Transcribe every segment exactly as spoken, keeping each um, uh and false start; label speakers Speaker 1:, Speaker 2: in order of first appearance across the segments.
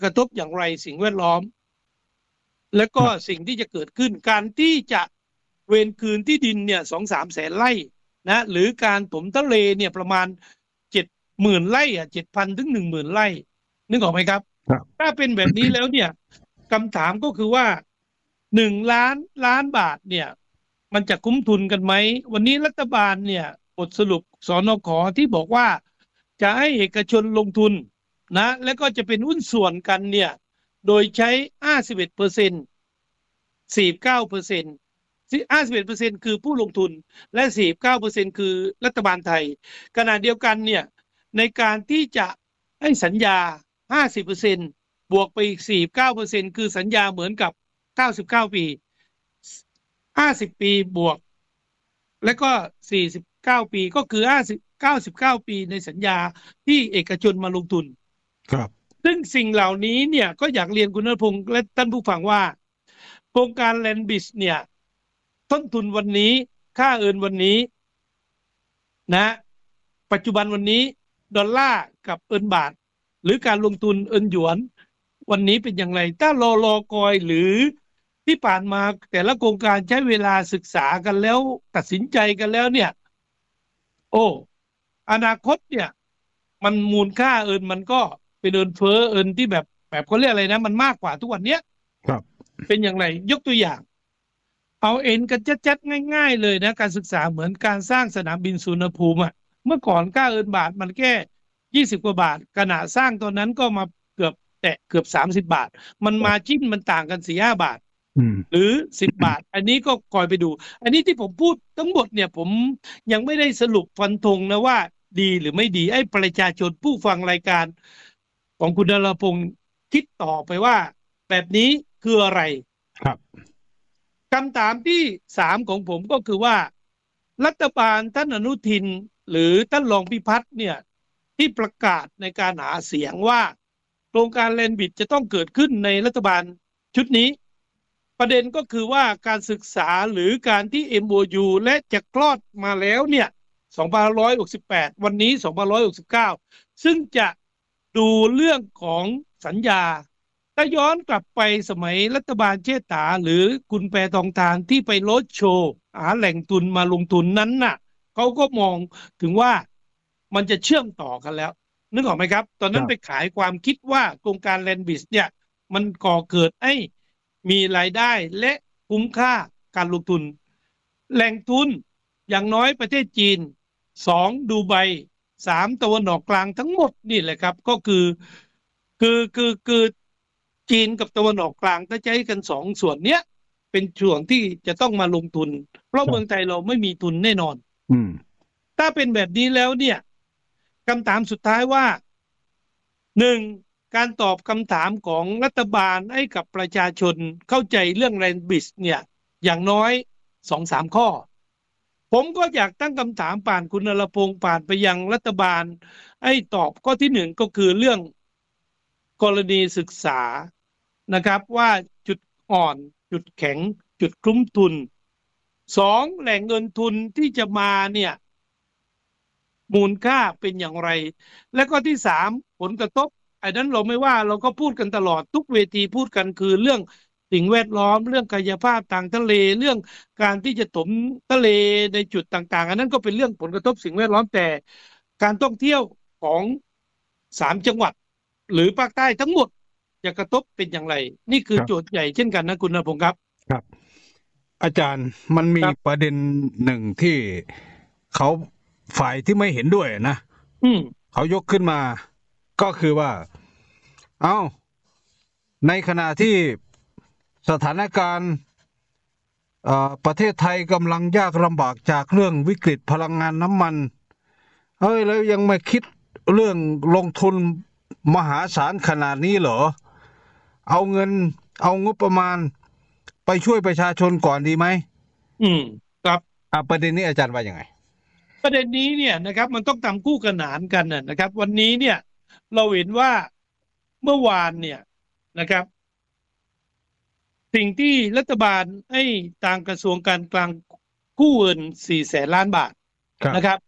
Speaker 1: กระทบอย่างไรสิ่งแวดล้อมและก็สิ่งที่จะเกิดขึ้นการที่จะเวรคืนที่ดินเนี่ยสองสามแสนไร่นะหรือการถมทะเลเนี่ยประมาณเจ็ดหมื่นไร่อ่ะเจ็ดพันถึงหนึ่งหมื่นไร่นึกออกไหมครับถ้าเป็นแบบนี้แล้วเนี่ยคำถามก็คือว่าหนึ่งล้านล้านบาทเนี่ยมันจะคุ้มทุนกันไหมวันนี้รัฐบาลเนี่ยบทสรุปสนข.ที่บอกว่าจะให้เอกชนลงทุนนะแล้วก็จะเป็นหุ้นส่วนกันเนี่ยโดยใช้ ห้าสิบเอ็ดเปอร์เซ็นต์ สี่สิบเก้าเปอร์เซ็นต์ ห้าสิบเอ็ดเปอร์เซ็นต์ คือผู้ลงทุนและ สี่สิบเก้าเปอร์เซ็นต์ คือรัฐบาลไทยขณะเดียวกันเนี่ยในการที่จะให้สัญญา ห้าสิบเปอร์เซ็นต์ บวกไปอีก สี่สิบเก้าเปอร์เซ็นต์ คือสัญญาเหมือนกับเก้าสิบเก้าปีห้าสิบปีบวกแล้วก็สี่สิบเก้าปีก็คือห้าสิบ เก้าสิบเก้าปีในสัญญาที่เอกชนมาลงทุน
Speaker 2: ครับ
Speaker 1: ซึ่งสิ่งเหล่านี้เนี่ยก็อยากเรียนคุณณพงษ์และท่านผู้ฟังว่าโครงการแลนด์บริดจ์เนี่ยต้นทุนวันนี้ค่าเอินวันนี้นะปัจจุบันวันนี้ดอลลาร์กับเอินบาทหรือการลงทุนเอินหยวนวันนี้เป็นอย่างไรถ้ารอรอกอยหรือที่ผ่านมาแต่ละโครงการใช้เวลาศึกษากันแล้วตัดสินใจกันแล้วเนี่ยโอ้อนาคตเนี่ยมันมูลค่าเอินมันก็เป็นเอินเฟ้อเอินที่แบบแบบเขาเรียกอะไรนะมันมากกว่าทุกวันเนี้ย
Speaker 2: ครับ
Speaker 1: เป็นอย่างไรยกตัวอย่างเอาเอ็นกันชัดๆง่ายๆเลยนะการศึกษาเหมือนการสร้างสนามบินสุวรรณภูมิอ่ะเมื่อก่อนค่าเอินบาทมันแค่ยี่สิบกว่าบาทขณะสร้างตอนนั้นก็มาเกือบแตะเกือบสามสิบบาทมันมาจิ้นมันต่างกันสี่ห้าบาทหรือสิบบาทอันนี้ก็คอยไปดูอันนี้ที่ผมพูดทั้งหมดเนี่ยผมยังไม่ได้สรุปฟันธงนะว่าดีหรือไม่ดีไอ้ประชาชนผู้ฟังรายการของคุณนรพงศ์คิดต่อไปว่าแบบนี้คืออะไร
Speaker 2: ครับ
Speaker 1: คำถามที่สามของผมก็คือว่ารัฐบาลท่านอนุทินหรือท่านรองพิพัฒน์เนี่ยที่ประกาศในการหาเสียงว่าโครงการแลนด์บริดจ์จะต้องเกิดขึ้นในรัฐบาลชุดนี้ประเด็นก็คือว่าการศึกษาหรือการที่ เอ็ม โอ ยู และจะคลอดมาแล้วเนี่ยสองพันห้าร้อยหกสิบแปดวันนี้สองพันห้าร้อยหกสิบเก้าซึ่งจะดูเรื่องของสัญญาถ้าย้อนกลับไปสมัยรัฐบาลเชษฐาหรือคุณแพทองธารที่ไปโรดโชว์หาแหล่งทุนมาลงทุนนั้นน่ะเขาก็มองถึงว่ามันจะเชื่อมต่อกันแล้วนึกออกไหมครับตอนนั้นไปขายความคิดว่าโครงการแลนด์บริดจ์เนี่ยมันก่อเกิดให้มีรายได้และคุ้มค่าการลงทุนแหล่งทุนอย่างน้อยประเทศจีนสองดูไบสามตะวันออกกลางทั้งหมดนี่แหละครับก็คือคือคือคือจีนกับตะวันออกกลางถ้าใช้กันสองส่วนเนี้ยเป็นส่วนที่จะต้องมาลงทุนเพราะเมืองไทยเราไม่มีทุนแน่นอน
Speaker 2: อืม
Speaker 1: ถ้าเป็นแบบนี้แล้วเนี่ยคำถามสุดท้ายว่าหนึ่งการตอบคำถามของรัฐบาลให้กับประชาชนเข้าใจเรื่องแลนด์บริดจ์เนี่ยอย่างน้อยสองสามข้อผมก็อยากตั้งคำถามผ่านคุณนรพงศ์ผ่านไปยังรัฐบาลให้ตอบข้อที่หนึ่งก็คือเรื่องกรณีศึกษานะครับว่าจุดอ่อนจุดแข็งจุดคลุ้มทุนสองแหล่งเงินทุนที่จะมาเนี่ยมูลค่าเป็นอย่างไรและก็ที่สามผลกระทบไอ้นั้นเราไม่ว่าเราก็พูดกันตลอดทุกเวทีพูดกันคือเรื่องสิ่งแวดล้อมเรื่องกายภาพทางทะเลเรื่องการที่จะถมทะเลในจุดต่างๆอันนั้นก็เป็นเรื่องผลกระทบสิ่งแวดล้อมแต่การท่องเที่ยวของสามจังหวัดหรือภาคใต้ทั้งหมดจะกระทบเป็นอย่างไรนี่คือโจทย์ใหญ่เช่นกันนะคุณณพงศ์ครับ
Speaker 2: ครับอาจารย์มันมีประเด็นหนึ่งที่เขาฝ่ายที่ไม่เห็นด้วยนะ
Speaker 1: อืม
Speaker 2: เขายกขึ้นมาก็คือว่าเอ้าในขณะที่สถานการณ์ประเทศไทยกำลังยากลำบากจากเรื่องวิกฤตพลังงานน้ำมันเฮ้ยแล้วยังไม่คิดเรื่องลงทุนมหาศาลขนาดนี้เหรอเอาเงินเอางบประมาณไปช่วยประชาชนก่อนดีไหม
Speaker 1: อืมครับ
Speaker 2: อ่ะประเด็นนี้อาจารย์ว่ายังไง
Speaker 1: ประเด็นนี้เนี่ยนะครับมันต้องทำคู่ขนานกันนะครับวันนี้เนี่ยเราเห็นว่าเมื่อวานเนี่ยนะครับสิ่งที่รัฐบาลให้ทางกระทรวงการคลังกู้เงินสี่แสนล้านบาทนะครับ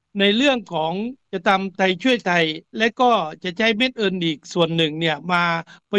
Speaker 1: ในเรื่องของจะทำไทยช่วยไทยและก็จะใช้เม็ดเอิร์นอีกส่วนหนึ่งเนี่ยมา